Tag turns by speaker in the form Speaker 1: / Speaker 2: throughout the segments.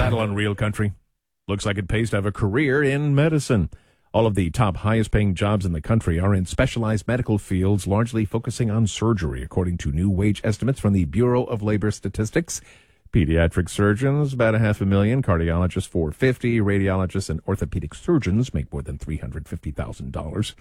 Speaker 1: Saddle on Real Country. Looks like it pays to have a career in medicine. All of the top highest-paying jobs in the country are in specialized medical fields, largely focusing on surgery, according to new wage estimates from the Bureau of Labor Statistics. Pediatric surgeons, about $500,000. Cardiologists, $450,000. Radiologists and orthopedic surgeons make more than $350,000.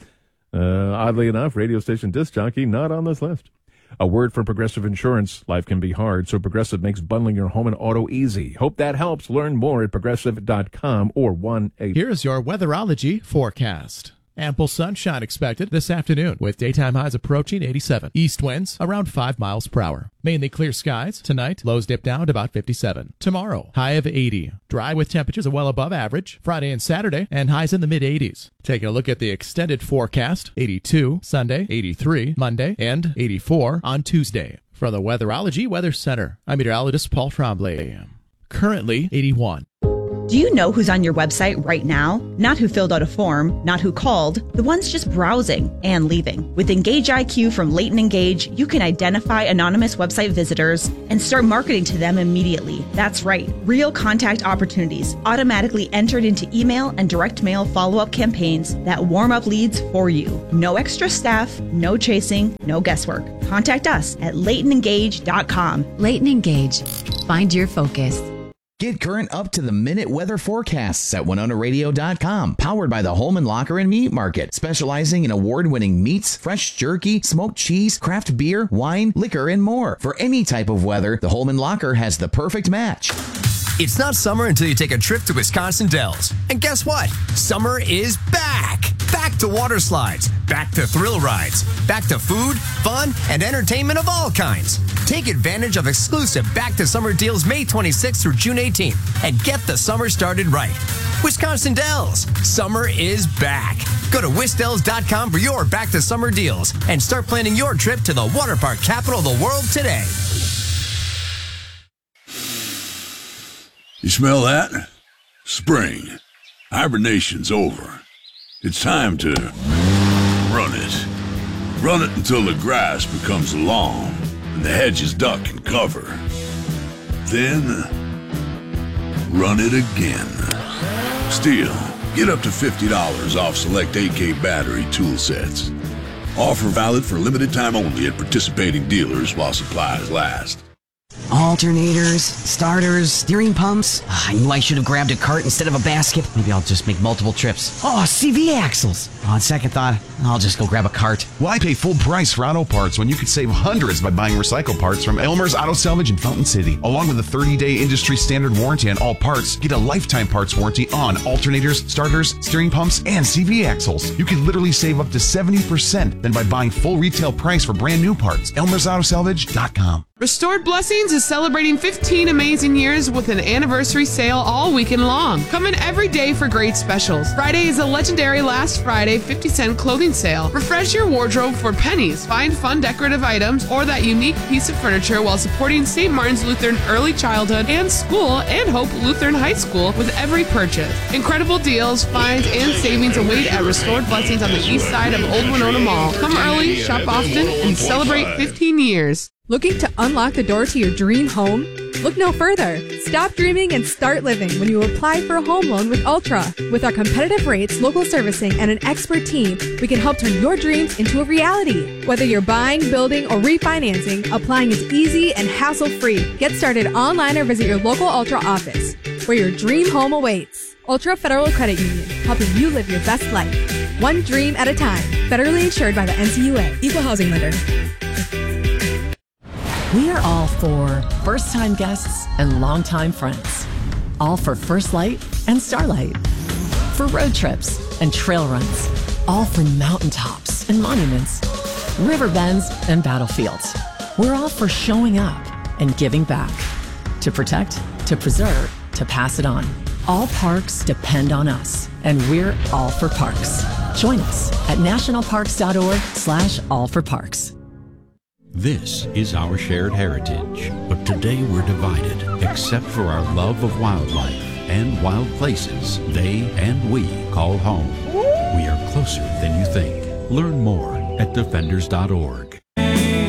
Speaker 1: Oddly enough, radio station disc jockey not on this list. A word from Progressive Insurance. Life can be hard, so Progressive makes bundling your home and auto easy. Hope that helps. Learn more at Progressive.com or 1-800.
Speaker 2: Here's your weatherology forecast. Ample sunshine expected this afternoon with daytime highs approaching 87. East winds around 5 miles per hour. Mainly clear skies. Tonight, lows dip down to about 57. Tomorrow, high of 80. Dry with temperatures well above average. Friday and Saturday, and highs in the mid-80s. Taking a look at the extended forecast, 82 Sunday, 83 Monday, and 84 on Tuesday. From the Weatherology Weather Center, I'm meteorologist Paul Tremblay. Currently 81.
Speaker 3: Do you know who's on your website right now? Not who filled out a form, not who called, the ones just browsing and leaving. With Engage IQ from Leighton Engage, you can identify anonymous website visitors and start marketing to them immediately. That's right, real contact opportunities automatically entered into email and direct mail follow-up campaigns that warm up leads for you. No extra staff, no chasing, no guesswork. Contact us at LeightonEngage.com.
Speaker 4: Leighton Engage. Find your focus.
Speaker 5: Get current up-to-the-minute weather forecasts at WinonaRadio.com. Powered by the Holman Locker and Meat Market, specializing in award-winning meats, fresh jerky, smoked cheese, craft beer, wine, liquor, and more. For any type of weather, the Holman Locker has the perfect match.
Speaker 6: It's not summer until you take a trip to Wisconsin Dells. And guess what? Summer is back! Back to water slides, back to thrill rides, back to food, fun, and entertainment of all kinds. Take advantage of exclusive Back to Summer deals May 26th through June 18th and get the summer started right. Wisconsin Dells, summer is back. Go to wisdells.com for your Back to Summer deals and start planning your trip to the water park capital of the world today.
Speaker 7: You smell that? Spring. Hibernation's over. It's time to run it. Run it until the grass becomes long and the hedges duck and cover. Then, run it again. Stihl, get up to $50 off select AK battery tool sets. Offer valid for limited time only at participating dealers while supplies last.
Speaker 8: Alternators, starters, steering pumps. I knew I should have grabbed a cart instead of a basket. Maybe I'll just make multiple trips. Oh, CV axles. On second thought, I'll just go grab a cart.
Speaker 9: Why pay full price for auto parts when you could save hundreds by buying recycled parts from Elmer's Auto Salvage in Fountain City? Along with a 30-day industry standard warranty on all parts, get a lifetime parts warranty on alternators, starters, steering pumps, and CV axles. You could literally save up to 70% than by buying full retail price for brand new parts. Elmer'sAutoSalvage.com.
Speaker 10: Restored Blessings is celebrating 15 amazing years with an anniversary sale all weekend long. Come in every day for great specials. Friday is a legendary Last Friday 50-cent clothing sale. Refresh your wardrobe for pennies. Find fun decorative items or that unique piece of furniture while supporting St. Martin's Lutheran Early Childhood and School and Hope Lutheran High School with every purchase. Incredible deals, finds, and savings await at Restored Blessings on the east side of Old Winona Mall. Come early, shop often, and celebrate 15 years.
Speaker 11: Looking to unlock the door to your dream home? Look no further. Stop dreaming and start living when you apply for a home loan with Ultra. With our competitive rates, local servicing, and an expert team, we can help turn your dreams into a reality. Whether you're buying, building, or refinancing, applying is easy and hassle-free. Get started online or visit your local Ultra office, where your dream home awaits. Ultra Federal Credit Union, helping you live your best life. One dream at a time. Federally insured by the NCUA. Equal housing lender.
Speaker 12: We are all for first-time guests and longtime friends. All for First Light and Starlight. For road trips and trail runs. All for mountaintops and monuments. River bends and battlefields. We're all for showing up and giving back. To protect, to preserve, to pass it on. All parks depend on us, and we're all for parks. Join us at nationalparks.org/allforparks.
Speaker 13: This is our shared heritage, but today we're divided, except for our love of wildlife and wild places they and we call home. We are closer than you think. Learn more at defenders.org.